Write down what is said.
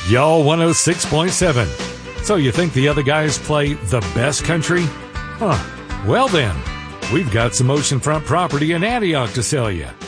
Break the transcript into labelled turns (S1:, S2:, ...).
S1: Y'all 106.7. So you think the other guys play the best country? Huh. Well then, we've got some oceanfront property in Antioch to sell you.